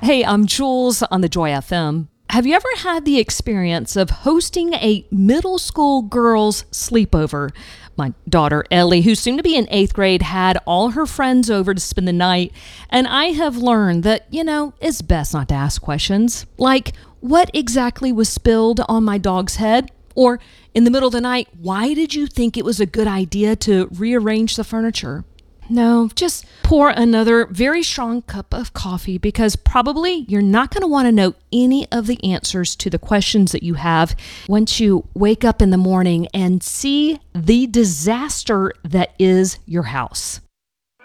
Hey, I'm Jules on the Joy FM. Have you ever had the experience of hosting a middle school girls' sleepover? My daughter Ellie, who's soon to be in 8th grade, had all her friends over to spend the night, and I have learned that, it's best not to ask questions. Like, what exactly was spilled on my dog's head? Or, in the middle of the night, why did you think it was a good idea to rearrange the furniture? No, just pour another very strong cup of coffee because probably you're not going to want to know any of the answers to the questions that you have once you wake up in the morning and see the disaster that is your house.